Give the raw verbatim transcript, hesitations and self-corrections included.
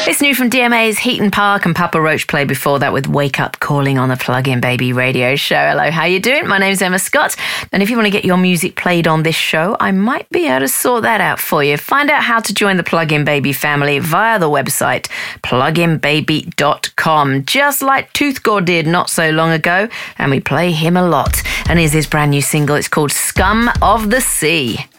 It's new from D M A's Heaton Park, and Papa Roach played before that with Wake Up Calling on the Plug-in Baby radio show. Hello, how you doing? My name's Emma Scott, and if you want to get your music played on this show, I might be able to sort that out for you. Find out how to join the Plug-in Baby family via the website plug in baby dot com, just like Tooth Gore did not so long ago, and we play him a lot. And here's his brand new single. It's called Scum of the Sea.